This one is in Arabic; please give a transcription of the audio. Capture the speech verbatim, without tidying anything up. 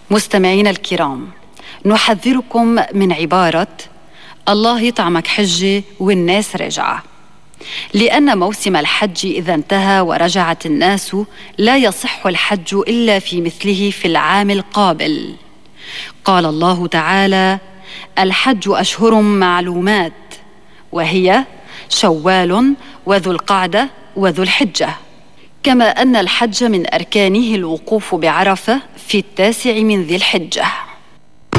مستمعينا الكرام، نحذركم من عبارة الله يطعمك حجة والناس رجعة، لأن موسم الحج إذا انتهى ورجعت الناس لا يصح الحج إلا في مثله في العام القابل. قال الله تعالى: الحج أشهر معلومات، وهي شوال وذو القعدة وذو الحجة. كما أن الحج من أركانه الوقوف بعرفة في التاسع من ذي الحجة.